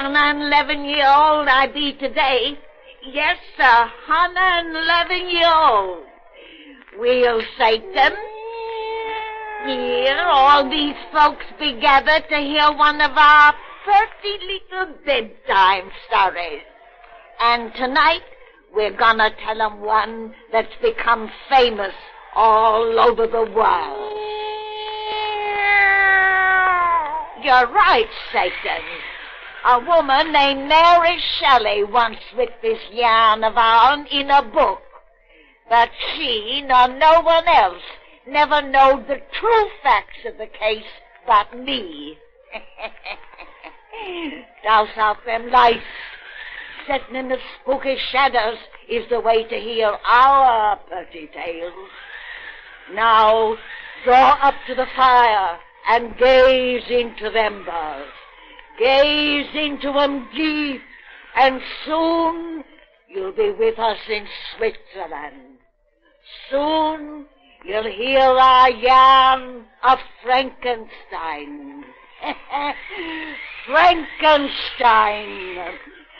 111-year-old I be today. Yes, 111-year-old. Well, Satan, here all these folks be gathered to hear one of our pretty little bedtime stories. And tonight we're gonna tell 'em one that's become famous all over the world. You're right, Satan. A woman named Mary Shelley once writ this yarn of ourn in a book. But she, nor no one else, never knowed the true facts of the case but me. Douse out them lights. Setting in the spooky shadows is the way to hear our pretty tales. Now, draw up to the fire and gaze into them bars. Gaze into 'em deep, and soon you'll be with us in Switzerland. Soon you'll hear our yarn of Frankenstein. Frankenstein.